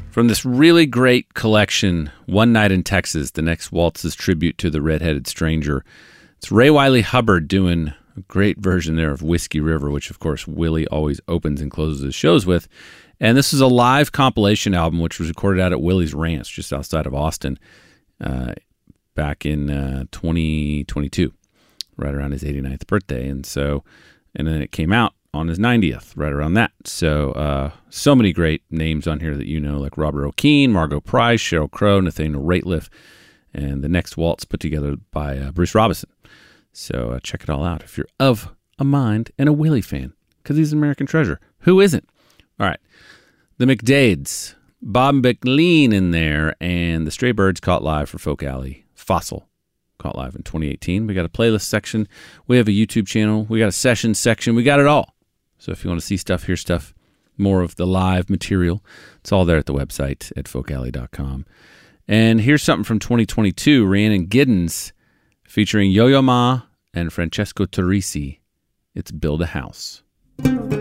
From this really great collection, One Night in Texas, the next waltz's tribute to the Red-Headed Stranger. It's Ray Wylie Hubbard doing a great version there of Whiskey River, which, of course, Willie always opens and closes his shows with. And this is a live compilation album, which was recorded out at Willie's Ranch, just outside of Austin, back in 2022, right around his 89th birthday. And then it came out on his 90th, right around that. So many great names on here that you know, like Robert O'Keefe, Margot Price, Sheryl Crow, Nathaniel Rateliff, and the next waltz put together by Bruce Robinson. So check it all out if you're of a mind and a Willie fan, because he's an American treasure. Who isn't? All right. The McDades, Bob McLean in there, and the Stray Birds caught live for Folk Alley. Fossil caught live in 2018. We got a playlist section. We have a YouTube channel. We got a session section. We got it all. So if you want to see stuff, hear stuff, more of the live material, it's all there at the website at folkalley.com. And here's something from 2022, Rhiannon Giddens, featuring Yo-Yo Ma and Francesco Turrisi. It's Build a House.